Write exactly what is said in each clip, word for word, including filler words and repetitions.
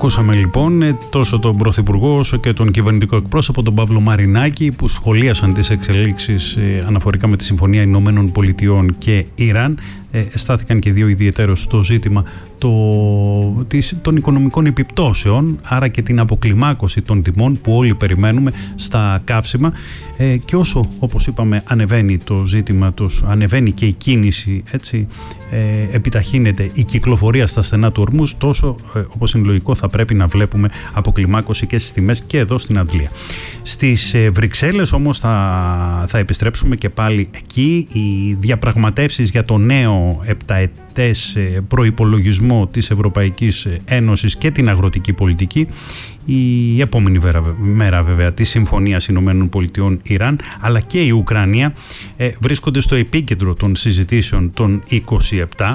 Ακούσαμε λοιπόν τόσο τον Πρωθυπουργό όσο και τον κυβερνητικό εκπρόσωπο, τον Παύλο Μαρινάκη, που σχολίασαν τις εξελίξεις αναφορικά με τη Συμφωνία Ηνωμένων Πολιτειών και Ιράν. Ε, στάθηκαν και δύο ιδιαιτέρως στο ζήτημα το, της, των οικονομικών επιπτώσεων, άρα και την αποκλιμάκωση των τιμών που όλοι περιμένουμε στα καύσιμα. Ε, και όσο, όπως είπαμε, ανεβαίνει το ζήτημα τους, ανεβαίνει και η κίνηση, έτσι, ε, επιταχύνεται η κυκλοφορία στα στενά του ορμούς, τόσο ε, όπως είναι λογικό θα πρέπει να βλέπουμε αποκλιμάκωση και στις τιμές και εδώ στην Αντλία. Στις ε, Βρυξέλλες όμως θα, θα επιστρέψουμε και πάλι εκεί. Οι διαπραγματεύσεις για το νέο επταετές προϋπολογισμό της Ευρωπαϊκής Ένωσης και την αγροτική πολιτική, η επόμενη μέρα βέβαια της Συμφωνίας Ηνωμένων Πολιτειών Ιράν, αλλά και η Ουκρανία ε, βρίσκονται στο επίκεντρο των συζητήσεων των είκοσι επτά.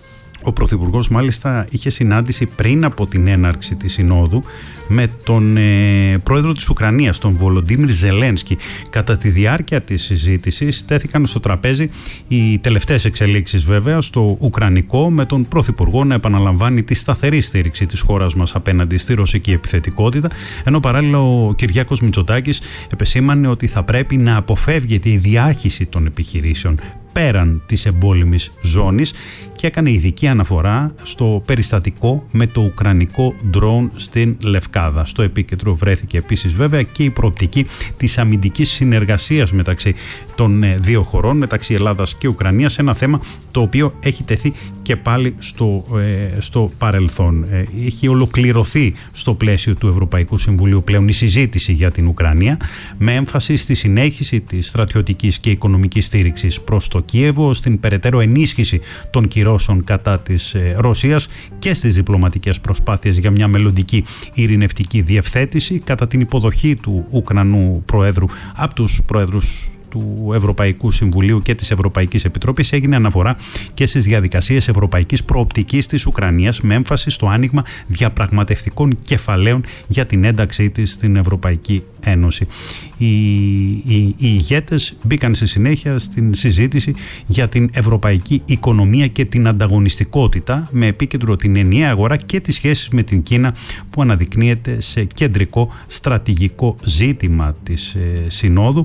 Ο Πρωθυπουργός μάλιστα είχε συνάντηση πριν από την έναρξη της Συνόδου με τον ε, πρόεδρο της Ουκρανίας, τον Βολοντίμιρ Ζελένσκι. Κατά τη διάρκεια της συζήτησης τέθηκαν στο τραπέζι οι τελευταίες εξελίξεις βέβαια στο ουκρανικό, με τον Πρωθυπουργό να επαναλαμβάνει τη σταθερή στήριξη της χώρας μας απέναντι στη ρωσική επιθετικότητα, ενώ παράλληλα ο Κυριάκος Μητσοτάκης επεσήμανε ότι θα πρέπει να αποφεύγεται η διάχυση των επιχειρήσεων πέραν της εμπόλεμης ζώνης και έκανε ειδική αναφορά στο περιστατικό με το ουκρανικό ντρόουν στην Λευκάδα. Στο επίκεντρο βρέθηκε επίσης βέβαια και η προοπτική της αμυντικής συνεργασίας μεταξύ των δύο χωρών, μεταξύ Ελλάδας και Ουκρανίας, ένα θέμα το οποίο έχει τεθεί και πάλι στο, ε, στο παρελθόν. Ε, έχει ολοκληρωθεί στο πλαίσιο του Ευρωπαϊκού Συμβουλίου πλέον η συζήτηση για την Ουκρανία, με έμφαση στη συνέχιση της στρατιωτικής και οικονομικής στήριξης προς το Κίεβο, στην περαιτέρω ενίσχυση των κυρώσεων κατά της ε, Ρωσίας και στις διπλωματικές προσπάθειες για μια μελλοντική ειρηνευτική διευθέτηση, κατά την υποδοχή του Ουκρανού Προέδρου από τους Προέδρους του Ευρωπαϊκού Συμβουλίου και της Ευρωπαϊκής Επιτροπής. Έγινε αναφορά και στις διαδικασίες ευρωπαϊκής προοπτικής της Ουκρανίας, με έμφαση στο άνοιγμα διαπραγματευτικών κεφαλαίων για την ένταξή της στην Ευρωπαϊκή Ένωση. Οι, οι, οι ηγέτες μπήκαν στη συνέχεια στην συζήτηση για την ευρωπαϊκή οικονομία και την ανταγωνιστικότητα, με επίκεντρο την ενιαία αγορά και τις σχέσεις με την Κίνα, που αναδεικνύεται σε κεντρικό στρατηγικό ζήτημα της ε, Συνόδου.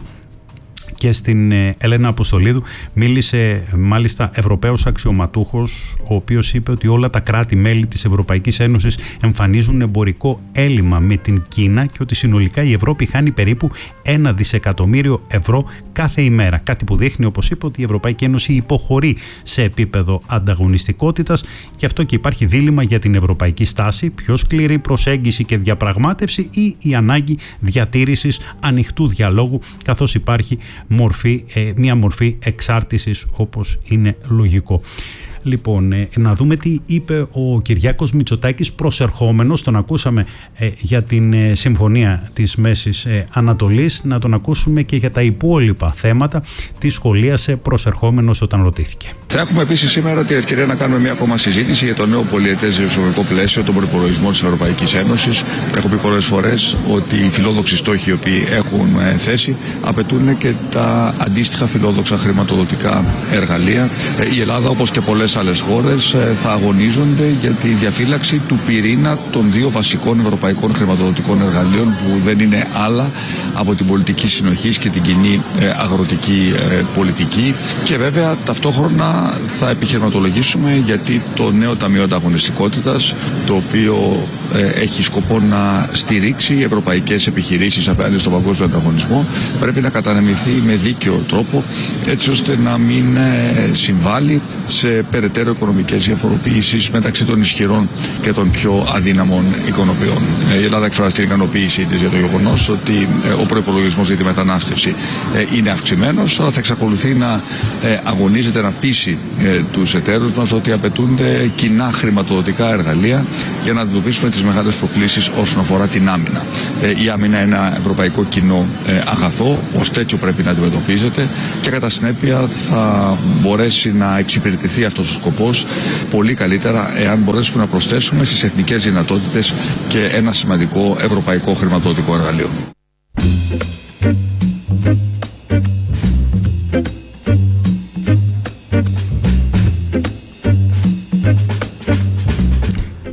Και στην Ελένα Αποστολίδου μίλησε μάλιστα Ευρωπαίος αξιωματούχος, ο οποίος είπε ότι όλα τα κράτη-μέλη της Ευρωπαϊκής Ένωσης εμφανίζουν εμπορικό έλλειμμα με την Κίνα και ότι συνολικά η Ευρώπη χάνει περίπου ένα δισεκατομμύριο ευρώ κάθε ημέρα. Κάτι που δείχνει, όπως είπε, ότι η Ευρωπαϊκή Ένωση υποχωρεί σε επίπεδο ανταγωνιστικότητας, και αυτό και υπάρχει δίλημμα για την ευρωπαϊκή στάση, πιο σκληρή προσέγγιση και διαπραγμάτευση ή η ανάγκη διατήρησης ανοιχτού διαλόγου, καθώς υπάρχει μορφή, ε, μια μορφή εξάρτησης, όπως είναι λογικό. Λοιπόν, ε, να δούμε τι είπε ο Κυριάκος Μητσοτάκης προσερχόμενος. Τον ακούσαμε ε, για την ε, Συμφωνία της Μέσης ε, Ανατολής. Να τον ακούσουμε και για τα υπόλοιπα θέματα. Τι σχολίασε προσερχόμενος όταν ρωτήθηκε. Θα έχουμε επίσης σήμερα την ευκαιρία να κάνουμε μια ακόμα συζήτηση για το νέο πολυετές δημοσιονομικό πλαίσιο, τον προϋπολογισμό της Ευρωπαϊκής Ένωσης. Έχω πει πολλές φορές ότι οι φιλόδοξοι στόχοι οι οποίοι έχουν θέσει απαιτούν και τα αντίστοιχα φιλόδοξα χρηματοδοτικά εργαλεία. Η Ελλάδα, όπως και πολλές άλλες χώρες, θα αγωνίζονται για τη διαφύλαξη του πυρήνα των δύο βασικών ευρωπαϊκών χρηματοδοτικών εργαλείων, που δεν είναι άλλα από την πολιτική συνοχής και την κοινή αγροτική πολιτική. Και βέβαια ταυτόχρονα θα επιχειρηματολογήσουμε γιατί το νέο Ταμείο Ανταγωνιστικότητας, το οποίο έχει σκοπό να στηρίξει ευρωπαϊκές επιχειρήσεις απέναντι στον παγκόσμιο ανταγωνισμό, πρέπει να κατανεμηθεί με δίκαιο τρόπο, έτσι ώστε να μην συμβάλλει σε περαιτέρω οικονομικές διαφοροποιήσεις μεταξύ των ισχυρών και των πιο αδύναμων οικονομιών. Η Ελλάδα εκφράζει την ικανοποίησή της για το γεγονός ότι ο προϋπολογισμός για τη μετανάστευση είναι αυξημένος, αλλά θα εξακολουθεί να αγωνίζεται να πείσει τους εταίρους μας ότι απαιτούνται κοινά χρηματοδοτικά εργαλεία για να αντιμετωπίσουμε τις μεγάλες προκλήσεις όσον αφορά την άμυνα. Η άμυνα είναι ένα ευρωπαϊκό κοινό αγαθό, ως τέτοιο πρέπει να αντιμετωπίζεται, και κατά συνέπεια θα μπορέσει να εξυπηρετηθεί αυτός ο σκοπός πολύ καλύτερα εάν μπορέσουμε να προσθέσουμε στις εθνικές δυνατότητες και ένα σημαντικό ευρωπαϊκό χρηματοδοτικό εργαλείο.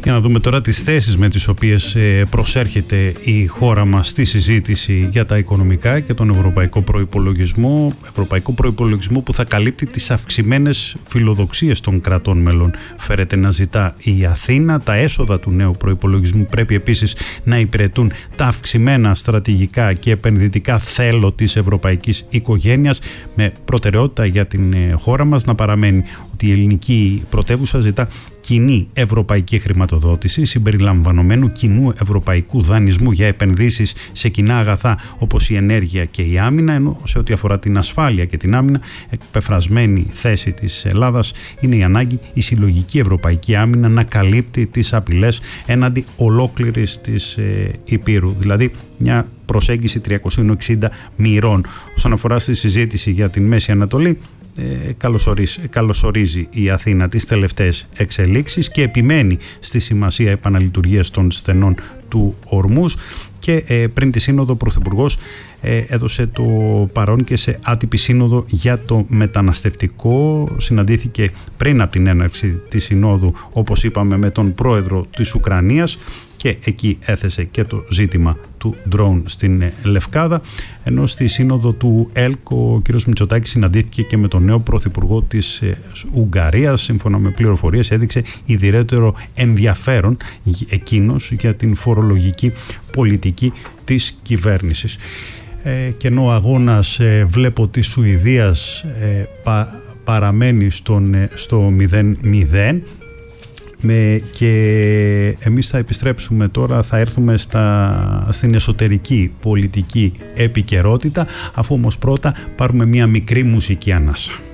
Για να δούμε τώρα τις θέσεις με τις οποίες προσέρχεται η χώρα μας στη συζήτηση για τα οικονομικά και τον ευρωπαϊκό προϋπολογισμό. Ευρωπαϊκό προϋπολογισμό που θα καλύπτει τις αυξημένες φιλοδοξίες των κρατών μελών. Φέρεται να ζητά η Αθήνα. Τα έσοδα του νέου προϋπολογισμού πρέπει επίσης να υπηρετούν τα αυξημένα στρατηγικά και επενδυτικά θέλω της ευρωπαϊκής οικογένειας, με προτεραιότητα για την χώρα μας να παραμένει ότι η ελληνική πρωτεύουσα ζητά κοινή ευρωπαϊκή χρηματοδότηση συμπεριλαμβανομένου κοινού ευρωπαϊκού δανεισμού για επενδύσεις σε κοινά αγαθά όπως η ενέργεια και η άμυνα, ενώ σε ό,τι αφορά την ασφάλεια και την άμυνα, εκπεφρασμένη θέση της Ελλάδας είναι η ανάγκη η συλλογική ευρωπαϊκή άμυνα να καλύπτει τις απειλές έναντι ολόκληρης της ε, Υπήρου, δηλαδή μια προσέγγιση τριακόσιων εξήντα μοιρών. Όσον αφορά στη συζήτηση για την Μέση Ανατολή, Ε, καλωσορίζει, καλωσορίζει η Αθήνα τις τελευταίες εξελίξεις και επιμένει στη σημασία επαναλειτουργίας των στενών του Ορμούς και ε, πριν τη σύνοδο ο Πρωθυπουργός ε, έδωσε το παρόν και σε άτυπη σύνοδο για το μεταναστευτικό. Συναντήθηκε πριν από την έναρξη της συνόδου, όπως είπαμε, με τον πρόεδρο της Ουκρανίας και εκεί έθεσε και το ζήτημα του drone στην Λευκάδα, ενώ στη σύνοδο του ΕΛΚ ο κ. Μητσοτάκης συναντήθηκε και με τον νέο πρωθυπουργό της Ουγγαρίας. Σύμφωνα με πληροφορίες έδειξε ιδιαίτερο ενδιαφέρον εκείνος για την φορολογική πολιτική της κυβέρνησης. Ε, και ενώ ο αγώνας ε, βλέπω της Σουηδίας ε, πα, παραμένει στον, ε, στο μηδέν μηδέν, Με, και εμείς θα επιστρέψουμε τώρα, θα έρθουμε στα, στην εσωτερική πολιτική επικαιρότητα, αφού όμως πρώτα πάρουμε μια μικρή μουσική ανάσα.